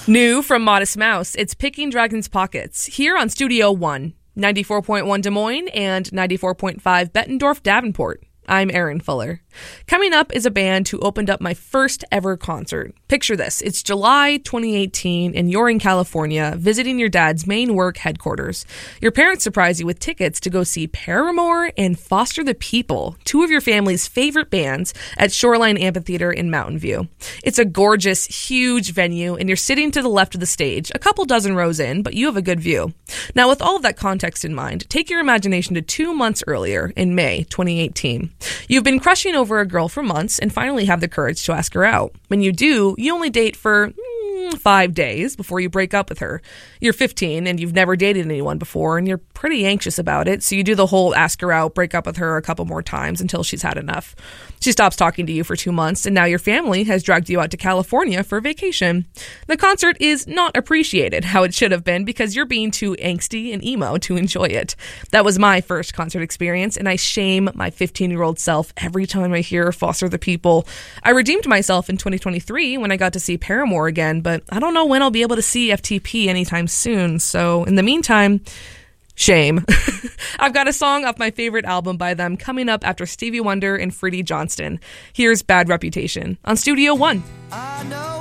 New from Modest Mouse, it's Picking Dragon's Pockets, here on Studio One, 94.1 Des Moines and 94.5 Bettendorf Davenport. I'm Erin Fuller. Coming up is a band who opened up my first ever concert. Picture this. It's July 2018 and you're in California visiting your dad's main work headquarters. Your parents surprise you with tickets to go see Paramore and Foster the People, two of your family's favorite bands, at Shoreline Amphitheater in Mountain View. It's a gorgeous, huge venue and you're sitting to the left of the stage, a couple dozen rows in, but you have a good view. Now, with all of that context in mind, take your imagination to 2 months earlier in May 2018. You've been crushing over a girl for months and finally have the courage to ask her out. When you do, you only date for 5 days before you break up with her. You're 15 and you've never dated anyone before and you're pretty anxious about it, so you do the whole ask her out, break up with her a couple more times until she's had enough. She stops talking to you for 2 months and now your family has dragged you out to California for vacation. The concert is not appreciated how it should have been because you're being too angsty and emo to enjoy it. That was my first concert experience and I shame my 15-year-old self every time I hear Foster the People. I redeemed myself in 2023 when I got to see Paramore again, but I don't know when I'll be able to see FTP anytime soon, so in the meantime, shame. I've got a song off my favorite album by them coming up after Stevie Wonder and Freddie Johnston. Here's Bad Reputation on Studio One. I know